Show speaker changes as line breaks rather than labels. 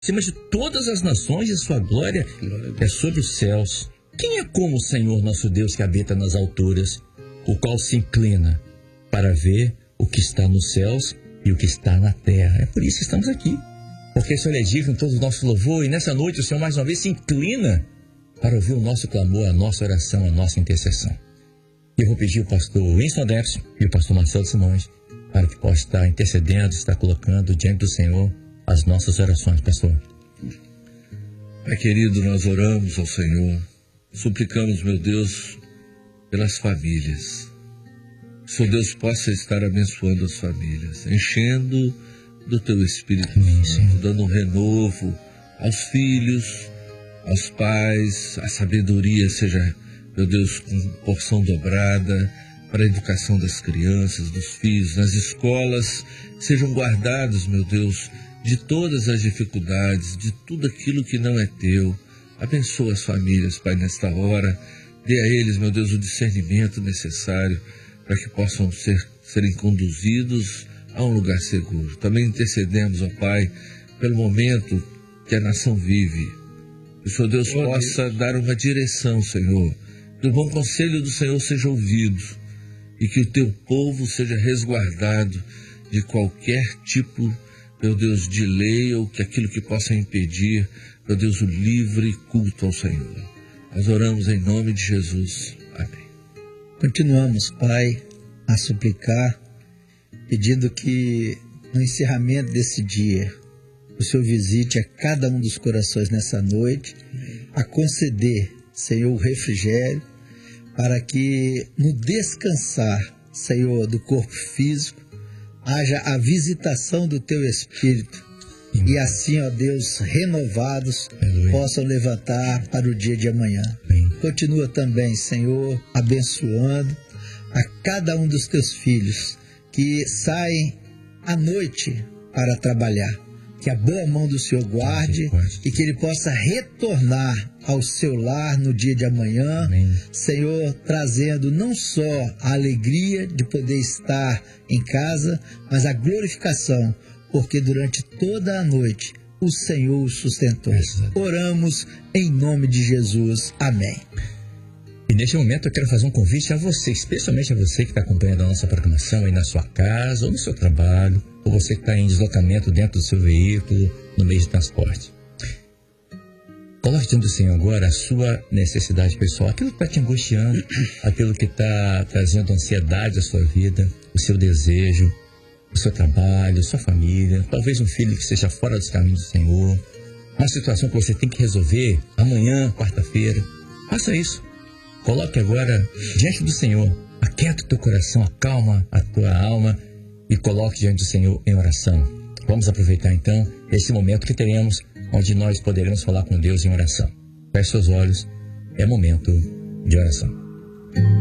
acima de todas as nações, e sua glória é sobre os céus. Quem é como o Senhor nosso Deus, que habita nas alturas, o qual se inclina para ver o que está nos céus e o que está na terra? É por isso que estamos aqui, porque o Senhor é digno de todo o nosso louvor, e nessa noite o Senhor mais uma vez se inclina para ouvir o nosso clamor, a nossa oração, a nossa intercessão. Eu vou pedir ao pastor Winston Debson e o pastor Marcelo Simões para que possa estar intercedendo, estar colocando diante do Senhor as nossas orações, pastor.
Pai querido, nós oramos ao Senhor, suplicamos, meu Deus, pelas famílias. Que o Senhor Deus possa estar abençoando as famílias, enchendo do Teu Espírito Santo, dando um renovo aos filhos, aos pais, a sabedoria seja, meu Deus, com porção dobrada para a educação das crianças, dos filhos, nas escolas, sejam guardados, meu Deus, de todas as dificuldades, de tudo aquilo que não é Teu. Abençoa as famílias, Pai, nesta hora. Dê a eles, meu Deus, o discernimento necessário para que possam serem conduzidos a um lugar seguro. Também intercedemos, ó Pai, pelo momento que a nação vive. Que o Senhor Deus possa dar uma direção, Senhor. Que o bom conselho do Senhor seja ouvido e que o Teu povo seja resguardado de qualquer tipo, meu Deus, de lei ou que aquilo que possa impedir, meu Deus, o livre culto ao Senhor. Nós oramos em nome de Jesus. Amém.
Continuamos, Pai, a suplicar, pedindo que no encerramento desse dia, o Senhor visite a cada um dos corações nessa noite, a conceder, Senhor, o refrigério, para que no descansar, Senhor, do corpo físico, haja a visitação do Teu Espírito. E assim, ó Deus, renovados, possam levantar para o dia de amanhã. Continua também, Senhor, abençoando a cada um dos Teus filhos que saem à noite para trabalhar. Que a boa mão do Senhor guarde e que ele possa retornar ao seu lar no dia de amanhã. Amém. Senhor, trazendo não só a alegria de poder estar em casa, mas a glorificação, porque durante toda a noite o Senhor o sustentou. Oramos em nome de Jesus. Amém.
E neste momento eu quero fazer um convite a você, especialmente a você que está acompanhando a nossa programação aí na sua casa ou no seu trabalho, ou você que está em deslocamento dentro do seu veículo, no meio de transporte. Coloque diante do Senhor agora a sua necessidade pessoal, aquilo que está te angustiando, aquilo que está trazendo ansiedade à sua vida, o seu desejo, o seu trabalho, a sua família, talvez um filho que esteja fora dos caminhos do Senhor, uma situação que você tem que resolver amanhã, quarta-feira. Faça isso. Coloque agora diante do Senhor, aquieta o teu coração, acalma a tua alma e coloque diante do Senhor em oração. Vamos aproveitar então esse momento que teremos, onde nós poderemos falar com Deus em oração. Feche seus olhos, é momento de oração.